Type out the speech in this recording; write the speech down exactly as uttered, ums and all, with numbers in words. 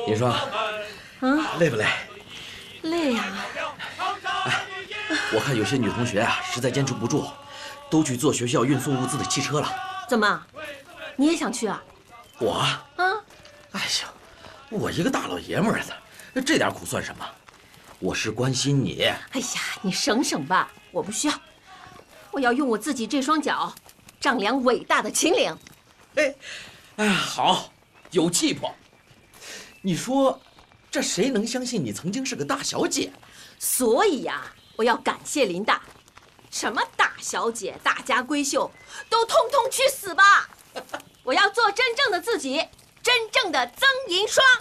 林双， 嗯， 累不累？ 累呀、 哎，我看有些女同学啊，实在坚持不住，都去坐学校运送物资的汽车了。 怎么，你也想去啊？ 我， 啊， 哎呀，我一个大老爷们儿的，这点苦算什么？我是关心你。 哎呀，你省省吧，我不需要，我要用我自己这双脚丈量伟大的秦岭。 哎，哎，好，有气魄。你说，这谁能相信你曾经是个大小姐？ 所以呀、啊，我要感谢林大，什么大小姐、大家闺秀，都通通去死吧！我要做真正的自己，真正的曾银霜。